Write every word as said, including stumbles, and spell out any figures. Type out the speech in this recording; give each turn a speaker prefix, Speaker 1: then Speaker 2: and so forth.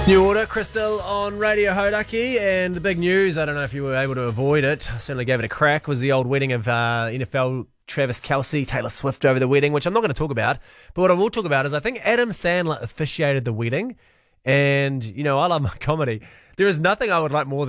Speaker 1: New Order, Crystal on Radio Hodaki, and the big news, I don't know if you were able to avoid it, I certainly gave it a crack, was the old wedding of uh, N F L Travis Kelce, Taylor Swift over the wedding, which I'm not going to talk about, but what I will talk about is I think Adam Sandler officiated the wedding, and, you know, I love my comedy. There is nothing I would like more than